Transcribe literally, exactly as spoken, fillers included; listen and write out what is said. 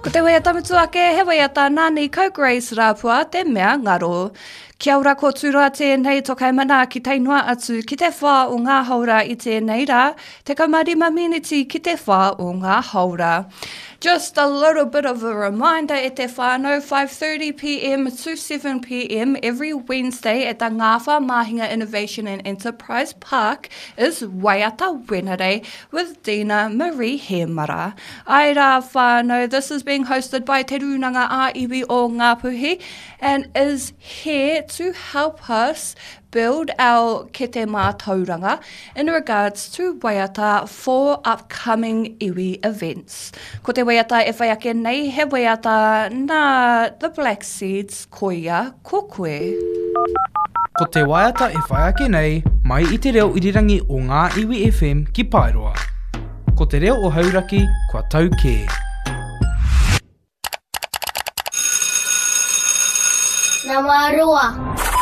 Ko te wea tamutu ake, he wea tā nāni kau Grace Rāpua, te mea ngaro. Kia ora ko tūroa tēnei tokai mana ki teinua atu ki te whā o ngā haura i tēnei rā, te kamarima miniti ki te whā o ngā haura. Just a little bit of a reminder e te whānau, five thirty p m to seven p m every Wednesday at the Ngāwha Mahinga Innovation and Enterprise Park is Waiata Wenere with Dina Marie Hemara. Ai rā whānau, this is being hosted by Te Runanga Āiwi o Ngāpuhi and is here to help us build our kete mātauranga in regards to waiata for upcoming iwi events. Ko te waiata e whai ake nei, he waiata nā the Black Seeds koia ko koe. Ko te waiata e whai ake nei, mai i te reo irirangi o ngā iwi F M ki Paeroa. Ko te reo o Hauraki, kua tau kē. Nama roa.